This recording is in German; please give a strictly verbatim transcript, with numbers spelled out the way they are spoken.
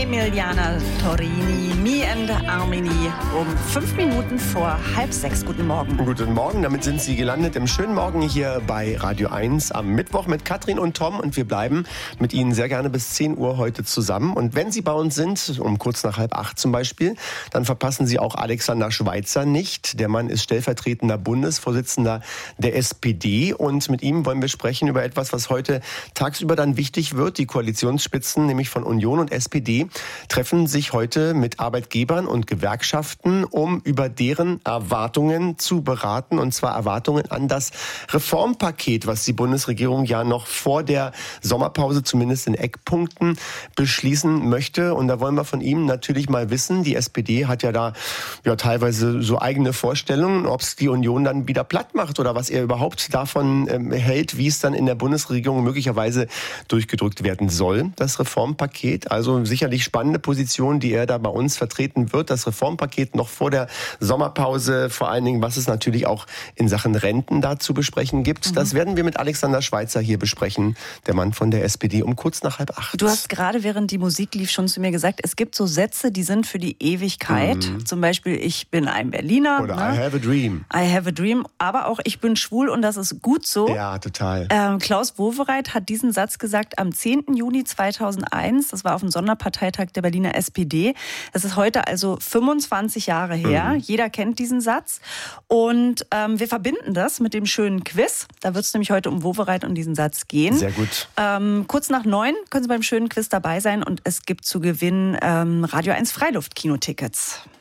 Emiliana Torini, Me and Armini, um fünf Minuten vor halb sechs. Guten Morgen. Guten Morgen, damit sind Sie gelandet im schönen Morgen hier bei Radio eins am Mittwoch mit Katrin und Tom. Und wir bleiben mit Ihnen sehr gerne bis zehn Uhr heute zusammen. Und wenn Sie bei uns sind, um kurz nach halb acht zum Beispiel, dann verpassen Sie auch Alexander Schweitzer nicht. Der Mann ist stellvertretender Bundesvorsitzender der S P D. Und mit ihm wollen wir sprechen über etwas, was heute tagsüber dann wichtig wird. Die Koalitionsspitzen, nämlich von Union und S P D, treffen sich heute mit Arbeitgebern und Gewerkschaften, um über deren Erwartungen zu beraten. Und zwar Erwartungen an das Reformpaket, was die Bundesregierung ja noch vor der Sommerpause zumindest in Eckpunkten beschließen möchte. Und da wollen wir von ihm natürlich mal wissen, die S P D hat ja da ja teilweise so eigene Vorstellungen, ob es die Union dann wieder platt macht oder was er überhaupt davon ähm, hält, wie es dann in der Bundesregierung möglicherweise durchgedrückt werden soll, das Reformpaket. Also sicherlich spannende Position, die er da bei uns vertreten wird. Das Reformpaket noch vor der Sommerpause, vor allen Dingen, was es natürlich auch in Sachen Renten da zu besprechen gibt. Mhm. Das werden wir mit Alexander Schweitzer hier besprechen, der Mann von der S P D, um kurz nach halb acht. Du hast gerade, während die Musik lief, schon zu mir gesagt, es gibt so Sätze, die sind für die Ewigkeit. Mhm. Zum Beispiel, ich bin ein Berliner. Oder ne? I have a dream. I have a dream. Aber auch, ich bin schwul und das ist gut so. Ja, total. Ähm, Klaus Wowereit hat diesen Satz gesagt am zehnten Juni zweitausendeins. Das war auf dem Sonderparteitag der Berliner S P D. Das ist heute also fünfundzwanzig Jahre her. Mhm. Jeder kennt diesen Satz. Und ähm, wir verbinden das mit dem schönen Quiz. Da wird es nämlich heute um Wowereit und diesen Satz gehen. Sehr gut. Ähm, kurz nach neun können Sie beim schönen Quiz dabei sein und es gibt zu gewinnen ähm, Radio eins Freiluft-Kinotickets.